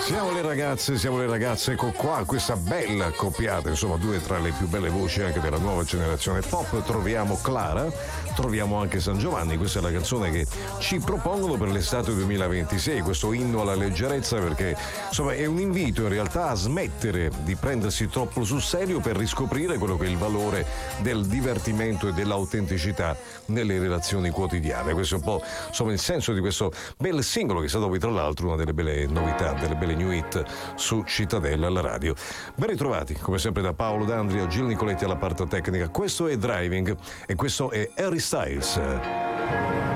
Siamo le ragazze, ecco qua, questa bella accoppiata, insomma, due tra le più belle voci anche della nuova generazione pop. Troviamo Clara, troviamo anche San Giovanni, questa è la canzone che ci propongono per l'estate 2026, questo inno alla leggerezza, perché insomma è un invito in realtà a smettere di prendersi troppo sul serio per riscoprire quello che è il valore del divertimento e dell'autenticità nelle relazioni quotidiane. Questo è un po' insomma il senso di questo bel singolo, che è stato poi tra l'altro una delle belle novità, delle belle new hit su Cittadella alla radio. Ben ritrovati come sempre da Paolo D'Andria, Gil Nicoletti alla parte tecnica. Questo è Driving e questo è Harry Styles.